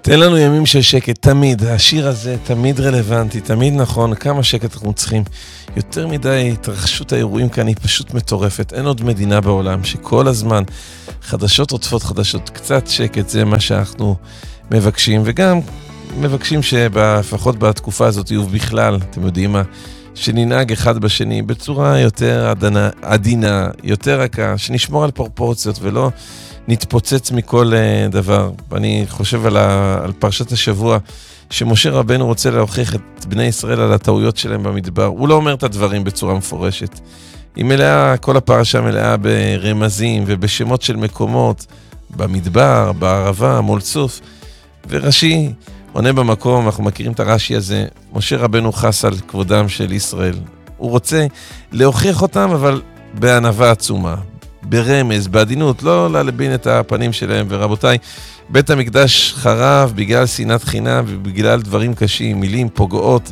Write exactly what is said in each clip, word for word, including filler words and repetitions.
תן לנו ימים של שקט, תמיד. השיר הזה תמיד רלוונטי, תמיד נכון. כמה שקט אנחנו צריכים. יותר מדי התרחשות האירועים כאן היא פשוט מטורפת. אין עוד מדינה בעולם שכל הזמן חדשות עוטפות חדשות. קצת שקט, זה מה שאנחנו מבקשים. וגם מבקשים שלפחות בתקופה הזאת יהיו בכלל, אתם יודעים מה, שננהג אחד בשני בצורה יותר עדינה, עדינה, יותר רכה, שנשמור על פרופורציות ולא נתפוצץ מכל דבר. אני חושב על, ה, על פרשת השבוע, שמשה רבנו רוצה להוכיח את בני ישראל על הטעויות שלהם במדבר. הוא לא אומר את הדברים בצורה מפורשת. היא מלאה, כל הפרשה מלאה ברמזים ובשמות של מקומות, במדבר, בערבה, מול צוף. ורש"י עונה במקום, אנחנו מכירים את הרש"י הזה, משה רבנו חס על כבודם של ישראל. הוא רוצה להוכיח אותם, אבל בענווה עצומה. ברמז, בעדינות, לא להלבין את הפנים שלהם. ורבותיי, בית המקדש חרב בגלל שנאת חינם ובגלל דברים קשים, מילים פוגעות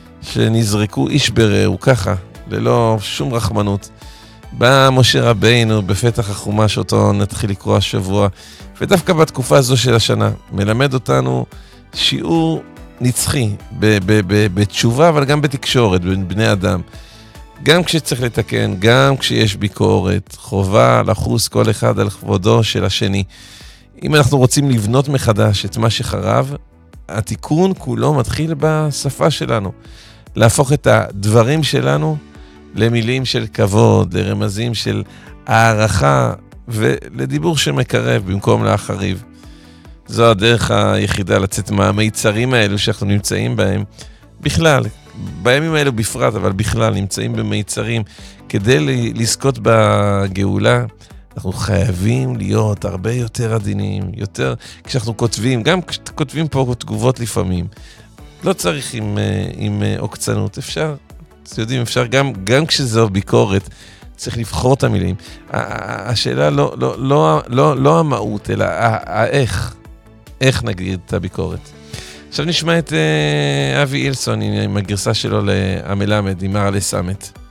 שנזרקו איש ברעהו, ככה, ללא שום רחמנות. בא משה רבינו בפתח החומש אותו נתחיל לקרוא השבוע, ודווקא בתקופה הזו של השנה מלמד אותנו שיעור נצחי ב- ב- ב- בתשובה, אבל גם בתקשורת בין בני אדם. גם כשצריך לתקן, גם כשיש ביקורת, חובה לחוס כל אחד על כבודו של השני. אם אנחנו רוצים לבנות מחדש את מה שחרב, התיקון כולו מתחיל בשפה שלנו. להפוך את הדברים שלנו למילים של כבוד, לרמזים של הערכה ולדיבור שמקרב במקום להחריב. זו הדרך היחידה לצאת מהמיצרים האלו שאנחנו נמצאים בהם. בכלל, בימים האלו בפרט, אבל בכלל נמצאים במיצרים. כדי לזכות בגאולה, אנחנו חייבים להיות הרבה יותר עדינים, יותר, כשאנחנו כותבים, גם כשכותבים פה תגובות לפעמים, לא צריך עם, עם עוקצנות, אפשר, אתם יודעים, אפשר גם, גם כשזו ביקורת, צריך לבחור את המילים. השאלה לא, לא, לא, לא, לא המהות, אלא האיך, איך נגיד את הביקורת. עכשיו נשמע את אבי אילסון עם הגרסה שלו למלמד, עם מרלה סמט.